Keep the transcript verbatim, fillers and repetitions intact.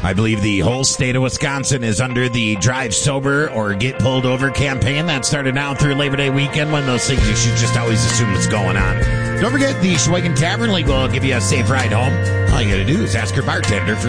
I believe the whole state of Wisconsin is under the Drive Sober or Get Pulled Over campaign. That started now through Labor Day weekend. One of those things you should just always assume is going on. Don't forget, the Sheboygan Tavern League will give you a safe ride home. All you got to do is ask your bartender for